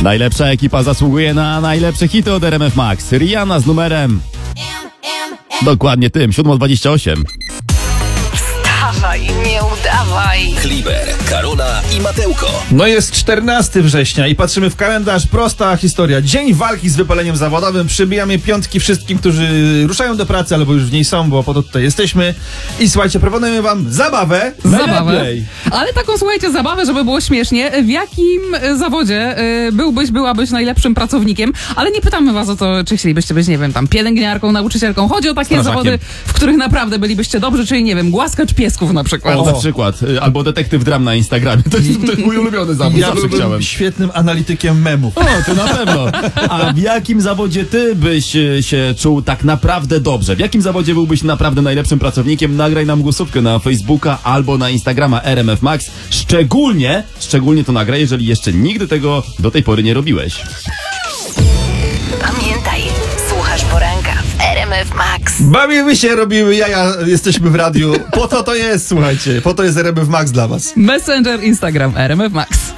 Najlepsza ekipa zasługuje na najlepsze hity od RMF Max. Rihanna z numerem... Dokładnie tym, 7:28. Wstawaj, nie udawaj. Kliber, Karola i Matełko. No jest 14 września i patrzymy w kalendarz. Prosta historia. Dzień walki z wypaleniem zawodowym. Przybijamy piątki wszystkim, którzy ruszają do pracy albo już w niej są, bo po to tutaj jesteśmy. I słuchajcie, proponujemy wam zabawę. Najlepiej. Ale taką, słuchajcie, zabawę, żeby było śmiesznie. W jakim zawodzie byłabyś najlepszym pracownikiem? Ale nie pytamy was o to, czy chcielibyście być, nie wiem, tam pielęgniarką, nauczycielką. Chodzi o takie zawody, w których naprawdę bylibyście dobrzy, czyli nie wiem, głaskacz piesków na przykład. O, na przykład. Albo detektyw dram na Instagramie. To jest mój ulubiony zawód. Ja Zawsze byłem chciałem. świetnym analitykiem memów. O, to na pewno. A w jakim zawodzie ty byś się czuł tak naprawdę dobrze? W jakim zawodzie byłbyś naprawdę najlepszym pracownikiem? Nagraj nam głosówkę na Facebooka albo na Instagrama RMF Max. Szczególnie to nagraj, jeżeli jeszcze nigdy tego do tej pory nie robiłeś. Pamiętaj, słuchasz poranka w RMF Max. Bawimy się, robimy jaja, jesteśmy w radiu. Po to jest, słuchajcie. Po to jest RMF Max dla was. Messenger, Instagram, RMF Max.